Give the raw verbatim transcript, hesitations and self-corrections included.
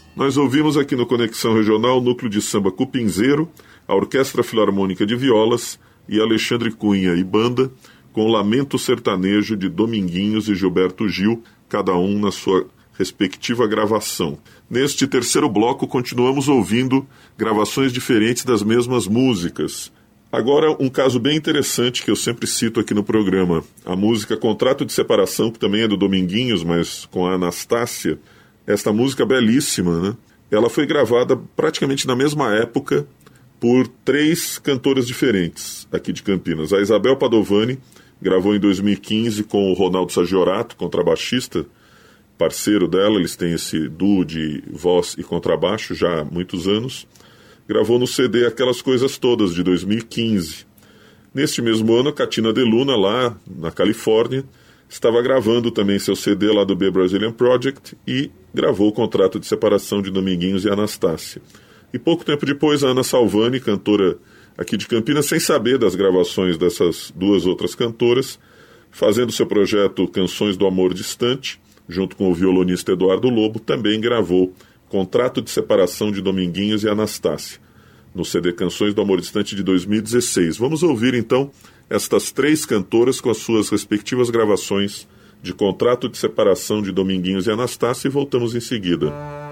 Nós ouvimos aqui no Conexão Regional o Núcleo de Samba Cupinzeiro, a Orquestra Filarmônica de Violas e Alexandre Cunha e Banda, com o Lamento Sertanejo de Dominguinhos e Gilberto Gil, cada um na sua respectiva gravação. Neste terceiro bloco, continuamos ouvindo gravações diferentes das mesmas músicas. Agora, um caso bem interessante que eu sempre cito aqui no programa. A música Contrato de Separação, que também é do Dominguinhos, mas com a Anastácia. Esta música belíssima, né? Ela foi gravada praticamente na mesma época por três cantoras diferentes aqui de Campinas. A Isabel Padovani gravou em dois mil e quinze com o Ronaldo Sagiorato, contrabaixista, parceiro dela. Eles têm esse duo de voz e contrabaixo já há muitos anos. Gravou no C D Aquelas Coisas Todas, de dois mil e quinze. Neste mesmo ano, a Katina De Luna, lá na Califórnia, estava gravando também seu C D lá do B Brazilian Project e gravou o Contrato de Separação de Dominguinhos e Anastácia. E pouco tempo depois, a Ana Salvani, cantora aqui de Campinas, sem saber das gravações dessas duas outras cantoras, fazendo seu projeto Canções do Amor Distante, junto com o violonista Eduardo Lobo, também gravou Contrato de Separação de Dominguinhos e Anastácia, no C D Canções do Amor Distante de dois mil e dezesseis. Vamos ouvir então estas três cantoras com as suas respectivas gravações de Contrato de Separação de Dominguinhos e Anastácia e voltamos em seguida.